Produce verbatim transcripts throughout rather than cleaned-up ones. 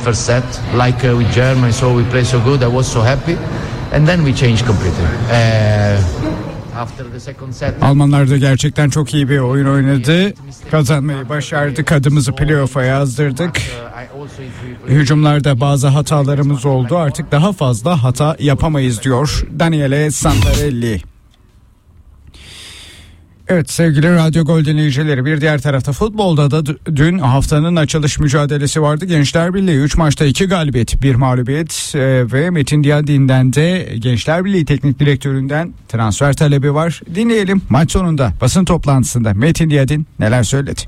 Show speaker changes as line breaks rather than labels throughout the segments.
first set, like uh, with Germany. So we play so good. I was so happy, and then we changed completely. Uh,
Almanlar da gerçekten çok iyi bir oyun oynadı. Kazanmayı başardık. Adımızı playoff'a yazdırdık. Hücumlarda bazı hatalarımız oldu. Artık daha fazla hata yapamayız diyor Daniele Santarelli. Evet sevgili Radyo Gol dinleyicileri, bir diğer tarafta futbolda da dün haftanın açılış mücadelesi vardı. Gençler Birliği üç maçta iki galibiyet, bir mağlubiyet e, ve Metin Diyadin'den de Gençler Birliği Teknik Direktörü'nden transfer talebi var. Dinleyelim maç sonunda basın toplantısında Metin Diyadin neler söyledi.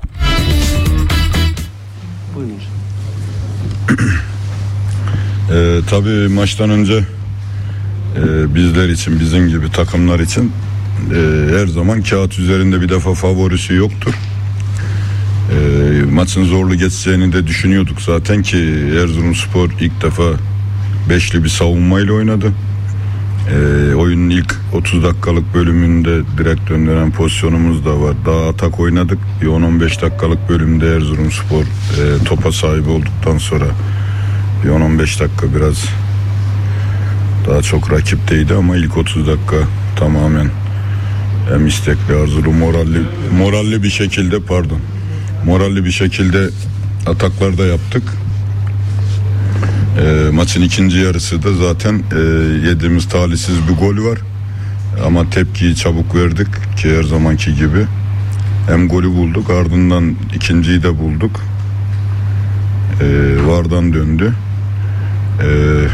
e, tabii maçtan önce e, bizler için, bizim gibi takımlar için Ee, her zaman kağıt üzerinde bir defa favorisi yoktur. Ee, maçın zorlu geçeceğini de düşünüyorduk zaten ki Erzurumspor ilk defa beşli bir savunmayla oynadı. Ee, oyunun ilk otuz dakikalık bölümünde direkt döndüren pozisyonumuz da var. Daha atak oynadık. Bir on on beş dakikalık bölümde Erzurumspor e, topa sahip olduktan sonra bir on on beş dakika biraz daha çok rakipteydi ama ilk otuz dakika tamamen hem istekli, arzulu, moralli, moralli bir şekilde pardon, moralli bir şekilde ataklarda yaptık. E, maçın ikinci yarısı da zaten e, yediğimiz talihsiz bir gol var. Ama tepkiyi çabuk verdik ki her zamanki gibi. Hem golü bulduk, ardından ikinciyi de bulduk. E, vardan döndü. E,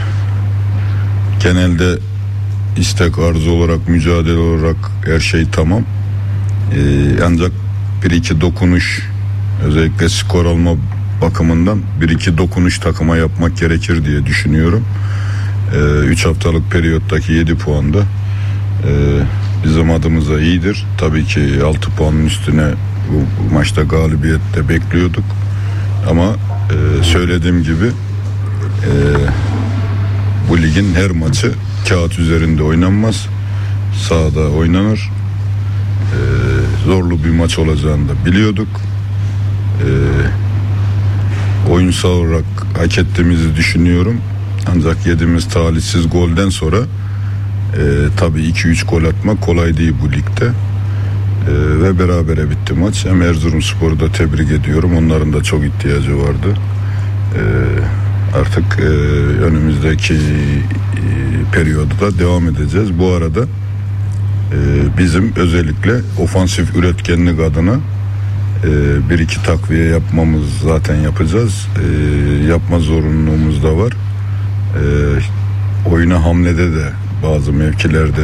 genelde istek, arzu olarak, mücadele olarak her şey tamam. Ee, ancak bir iki dokunuş, özellikle skor alma bakımından bir iki dokunuş takıma yapmak gerekir diye düşünüyorum. üç ee, haftalık periyottaki yedi puan da e, bizim adımıza iyidir. Tabii ki altı puanın üstüne bu maçta galibiyette bekliyorduk. Ama e, söylediğim gibi e, bu ligin her maçı kağıt üzerinde oynanmaz. Sahada oynanır. Ee, zorlu bir maç olacağını da biliyorduk. Ee, oyunsal olarak hak ettiğimizi düşünüyorum. Ancak yediğimiz talihsiz golden sonra e, tabii iki üç gol atmak kolay değil bu ligde. E, ve berabere bitti maç. Hem Erzurumspor'u da tebrik ediyorum. Onların da çok ihtiyacı vardı. E, artık e, önümüzdeki e, periyoda devam edeceğiz. Bu arada e, bizim özellikle ofansif üretkenlik adına e, bir iki takviye yapmamız zaten yapacağız. E, yapma zorunluluğumuz da var. E, oyuna hamlede de bazı mevkilerde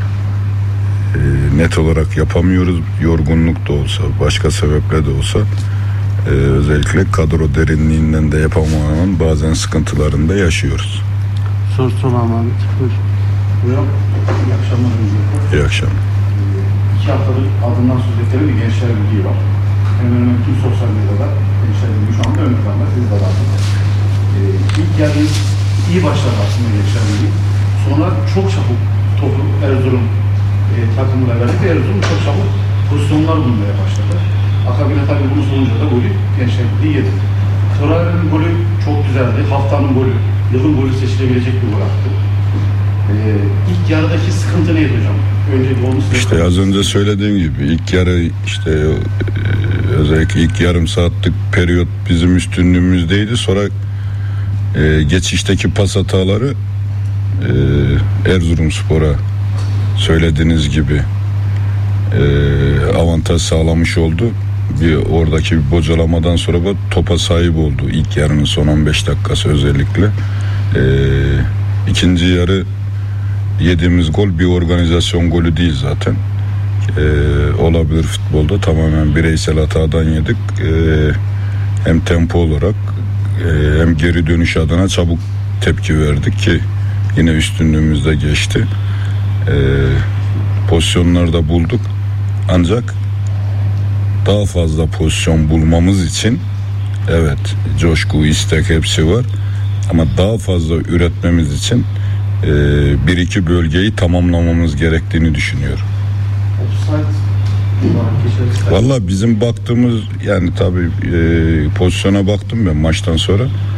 e, net olarak yapamıyoruz. Yorgunluk da olsa, başka sebeple de olsa e, özellikle kadro derinliğinden de yapamamanın bazen sıkıntılarını da yaşıyoruz.
Soru soran Ahmet. Buyur.
Buyurun. İyi akşamlar.
İyi akşamlar.
İki haftadır adından söz ettiğim bir Gençler Birliği var. Hemen hemen tüm sosyal medyada Gençler Birliği şu anda ön planda. Siz de vardı. Ee, ilk yarı iyi başladı aslında Gençler Birliği. Sonra çok çabuk topu Erzurum e, takımıyla verdik ve Erzurum çok çabuk pozisyonlar bulmaya başladı. Akabine tabii bunun sonucunda da golü Gençler Birliği yedi. Torreira'nın golü çok güzeldi. Haftanın golü, yılın golü seçilebilecek bir gol attı. Ee, ilk yarıdaki sıkıntı neydi hocam? Önce onu size
İşte az önce söylediğim gibi ilk yarı işte e, özellikle ilk yarım saatlik periyot bizim üstünlüğümüzdeydi. Sonra e, geçişteki pas hataları e, Erzurumspor'a söylediğiniz gibi e, avantaj sağlamış oldu. Bir oradaki bir bocalamadan sonra da topa sahip oldu. İlk yarının son on beş dakikası özellikle. E, ikinci yarı yediğimiz gol bir organizasyon golü değil zaten. Ee, olabilir futbolda, tamamen bireysel hatadan yedik. Ee, hem tempo olarak e, hem geri dönüş adına çabuk tepki verdik ki yine üstünlüğümüzde geçti. Ee, pozisyonlarda bulduk. Ancak daha fazla pozisyon bulmamız için evet coşku, istek hepsi var. Ama daha fazla üretmemiz için Ee, bir iki bölgeyi tamamlamamız gerektiğini düşünüyorum. Valla bizim baktığımız yani tabii e, pozisyona baktım ben maçtan sonra.